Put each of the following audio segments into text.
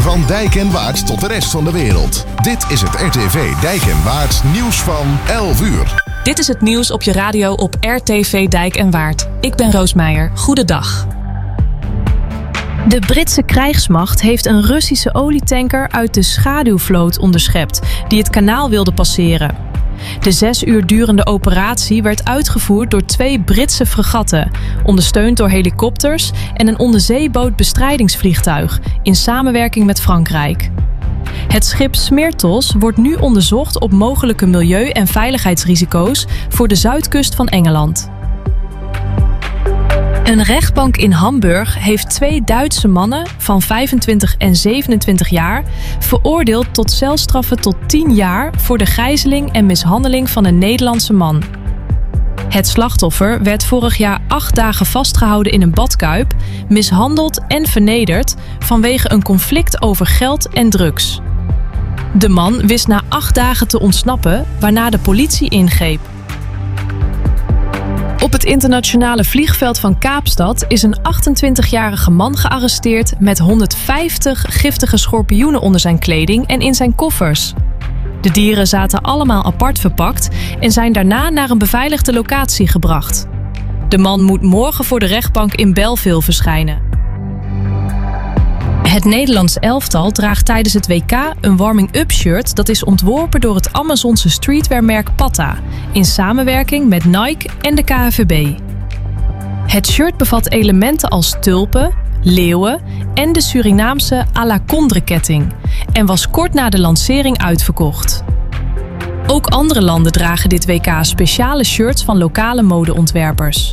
Van Dijk en Waard tot de rest van de wereld. Dit is het RTV Dijk en Waard nieuws van 11 uur. Dit is het nieuws op je radio op RTV Dijk en Waard. Ik ben Roos Meijer. Goedendag. De Britse krijgsmacht heeft een Russische olietanker uit de schaduwvloot onderschept, die het kanaal wilde passeren. De 6 uur durende operatie werd uitgevoerd door 2 Britse fregatten, ondersteund door helikopters en een onderzeebootbestrijdingsvliegtuig in samenwerking met Frankrijk. Het schip Smertos wordt nu onderzocht op mogelijke milieu- en veiligheidsrisico's voor de zuidkust van Engeland. Een rechtbank in Hamburg heeft 2 Duitse mannen van 25 en 27 jaar veroordeeld tot celstraffen tot 10 jaar voor de gijzeling en mishandeling van een Nederlandse man. Het slachtoffer werd vorig jaar 8 dagen vastgehouden in een badkuip, mishandeld en vernederd vanwege een conflict over geld en drugs. De man wist na 8 dagen te ontsnappen, waarna de politie ingreep. Op het internationale vliegveld van Kaapstad is een 28-jarige man gearresteerd met 150 giftige schorpioenen onder zijn kleding en in zijn koffers. De dieren zaten allemaal apart verpakt en zijn daarna naar een beveiligde locatie gebracht. De man moet morgen voor de rechtbank in Belleville verschijnen. Het Nederlands elftal draagt tijdens het WK een warming-up shirt dat is ontworpen door het Amazonse streetwearmerk Patta in samenwerking met Nike en de KNVB. Het shirt bevat elementen als tulpen, leeuwen en de Surinaamse à la Condre-ketting en was kort na de lancering uitverkocht. Ook andere landen dragen dit WK speciale shirts van lokale modeontwerpers.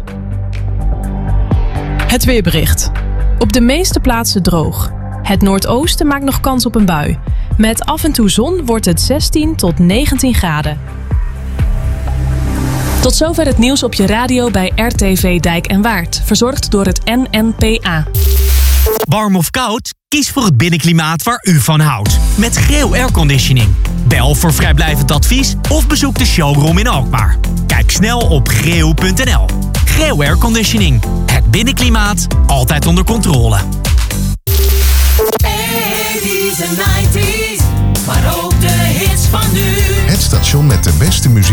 Het weerbericht. Op de meeste plaatsen droog. Het noordoosten maakt nog kans op een bui. Met af en toe zon wordt het 16 tot 19 graden. Tot zover het nieuws op je radio bij RTV Dijk en Waard. Verzorgd door het NNPA. Warm of koud? Kies voor het binnenklimaat waar u van houdt. Met Greo Airconditioning. Bel voor vrijblijvend advies of bezoek de showroom in Alkmaar. Kijk snel op greo.nl. Greo Airconditioning. Het binnenklimaat altijd onder controle. 80s en 90s, maar ook de hits van nu. Het station met de beste muziek